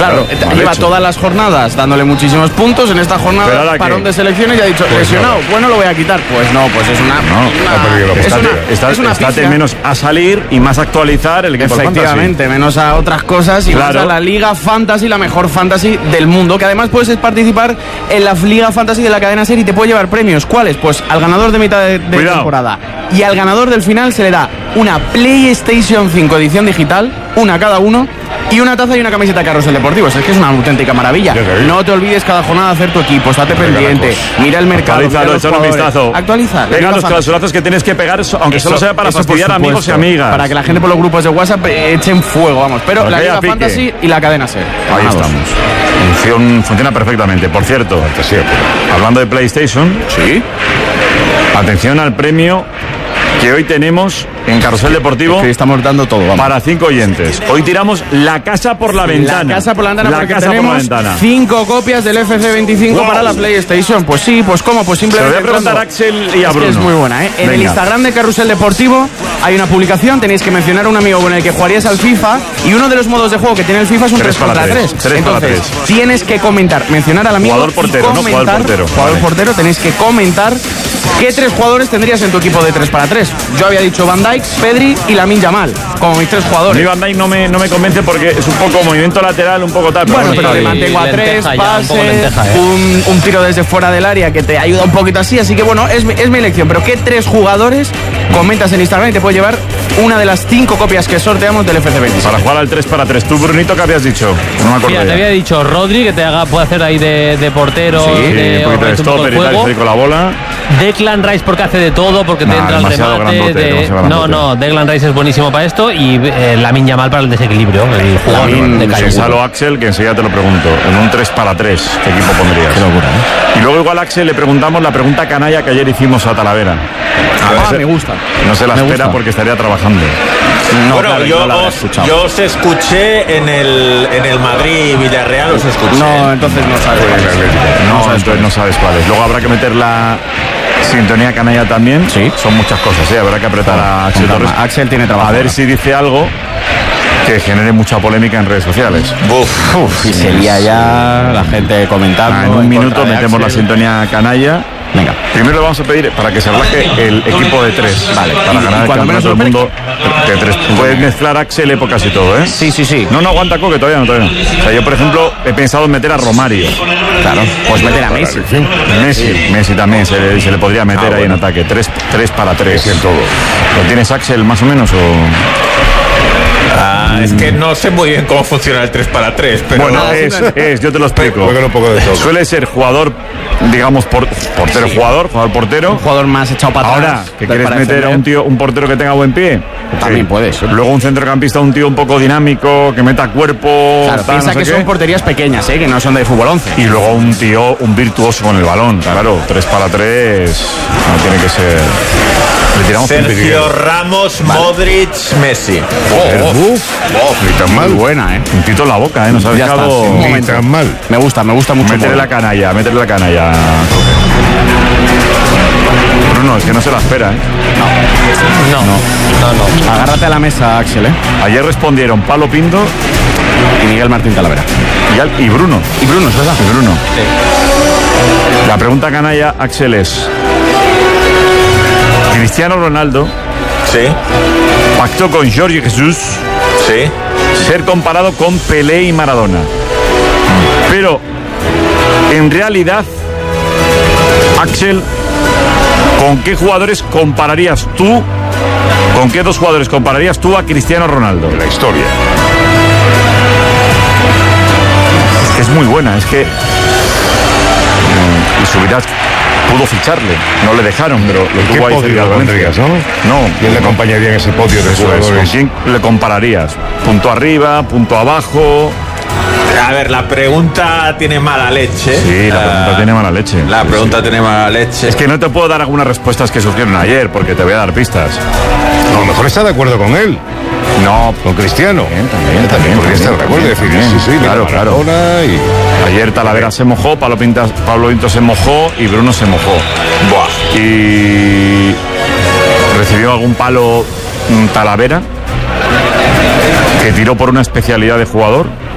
Claro, lleva todas las jornadas dándole muchísimos puntos. En esta jornada, parón de selecciones, y ha dicho, pues lesionado, bueno, lo voy a quitar. Pues no, pues es una estate menos a salir y más a actualizar el equipo. Efectivamente, menos a otras cosas y más a la Liga Fantasy, la mejor Fantasy del mundo, que además puedes participar en la Liga Fantasy de la cadena SER y te puede llevar premios. ¿Cuáles? Pues al ganador de mitad de temporada y al ganador del final se le da una PlayStation 5 edición digital, una cada uno, y una taza y una camiseta de Carrusel Deportivo. Es que es una auténtica maravilla. No te olvides cada jornada hacer tu equipo, estate pendiente, mira el mercado, echar un vistazo. Actualiza. Venga, los clausurazos que tienes que pegar, aunque solo sea para fastidiar a amigos y amigas. Para que la gente por los grupos de WhatsApp echen fuego, vamos. Pero la Liga Fantasy y la cadena SER. Ahí estamos. Funciona perfectamente. Por cierto, hablando de PlayStation, atención al premio que hoy tenemos en Carrusel Deportivo. Es que estamos dando todo, vamos. Para 5 oyentes. Hoy tiramos la casa por la ventana. La casa por la ventana, porque tenemos 5 copias del FC25 para la PlayStation. Pues sí, pues ¿cómo? Pues simplemente. Se lo voy a preguntar a Axel y a Bruno. Es muy buena, ¿eh? En el Instagram de Carrusel Deportivo hay una publicación. Tenéis que mencionar a un amigo con el que jugarías al FIFA. Y uno de los modos de juego que tiene el FIFA es un 3 contra 3. Entonces, tienes que comentar, mencionar al amigo. Jugador portero, ¿no? Jugador portero, tenéis que comentar qué 3 jugadores tendrías en tu equipo de 3 para 3. Yo había dicho Van Dijk, Pedri y Lamine Yamal, como mis 3 jugadores. Mi Van Dijk no me convence porque es un poco movimiento lateral, un poco tal. Bueno, pero le mantengo a 3, pase, un tiro desde fuera del área que te ayuda un poquito así que bueno, es mi elección. Pero ¿qué 3 jugadores comentas en Instagram y te puede llevar una de las 5 copias que sorteamos del FC20? Para jugar al 3 para 3. ¿Tú, Brunito, qué habías dicho? No me acuerdo. Mira, te había dicho Rodri, que puede hacer ahí de portero, un poquito de stopper y tal, salir con la bola. Declan Rice, porque hace de todo, porque te entra el remate. No, Declan Rice es buenísimo para esto, y Lamine Yamal para el desequilibrio. El jugador de Pensalo, Axel, que enseguida te lo pregunto. En un 3 para 3, ¿qué equipo pondrías? Qué locura, ¿eh? Y luego igual a Axel le preguntamos la pregunta canalla que ayer hicimos a Talavera. Me gusta. No se la espera porque estaría trabajando. No, bueno, claro, yo os escuché en el Madrid-Villarreal, os escuché. No, entonces no sabes cuál es. Entonces no sabes cuál es. Luego habrá que meter la sintonía canalla también. Sí. Son muchas cosas, habrá que apretar a Axel Torres. Axel tiene trabajo. A ver si dice algo que genere mucha polémica en redes sociales. Y sería ya la gente comentando. En un minuto metemos la sintonía canalla. Venga. Primero le vamos a pedir para que se relaje el equipo de 3. Vale. Para ganar el campeonato del mundo de 3. Puedes mezclar Axel épocas y todo, ¿eh? Sí. No, aguanta, Coque, todavía no. O sea, yo, por ejemplo, he pensado en meter a Romario. Claro, pues meter a Messi. Messi también se le podría meter ahí en ataque. 3 para 3. En todo. ¿Lo tienes, Axel, más o menos? Es que no sé muy bien cómo funciona el 3 para 3, pero... Bueno, yo te lo explico. Un poco de todo. Suele ser jugador, digamos, jugador portero. Un jugador más echado para atrás. Ahora, que quieres meter a un portero que tenga buen pie, también puedes. Luego un centrocampista, un tío un poco dinámico, que meta cuerpo. Claro, piensa que son porterías pequeñas, que no son de fútbol 11. Y luego un virtuoso con el balón. Claro, 3 para 3 no tiene que ser. Le tiramos Sergio Ramos, Modric, Messi. Ni tan mal. Muy buena, Un tito en la boca, nos ha dejado. Ni tan mal. Me gusta mucho. Métele la canalla. Bruno, es que no se la espera, No. Agárrate a la mesa, Axel, Ayer respondieron Pablo Pinto y Miguel Martín Talavera. Y Bruno. Y Bruno, ¿es verdad? Y Bruno. Sí. La pregunta canalla, Axel, es: Cristiano Ronaldo pactó con Jorge Jesús ser comparado con Pelé y Maradona. Pero en realidad, Axel, ¿con qué jugadores compararías tú? ¿Con qué 2 jugadores compararías tú a Cristiano Ronaldo? La historia. Es que es muy buena, y Subirás pudo ficharle, no le dejaron, pero lo tuvo ahí cerca. No. ¿Quién le acompañaría en ese podio de jugadores? ¿Con quién le compararías? ¿Punto arriba, punto abajo? A ver, la pregunta tiene mala leche. Sí, la pregunta tiene mala leche. La pregunta tiene mala leche. Es que no te puedo dar algunas respuestas que surgieron ayer, porque te voy a dar pistas. A lo mejor está de acuerdo con él. No, con Cristiano. También. Podría estar de acuerdo y decir, sí, claro. Y... Ayer Talavera se mojó, Pablo Pinto se mojó y Bruno se mojó. Y recibió algún palo Talavera, que tiró por una especialidad de jugador.